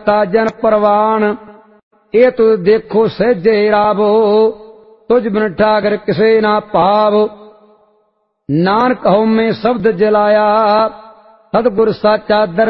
दाता जन परवान, ये तुझ देखो सहजे रावो, तुझ बिन ठाकर किसे ना पावो। नानक हਉ में शब्द जलाया, सतगुर साचा दर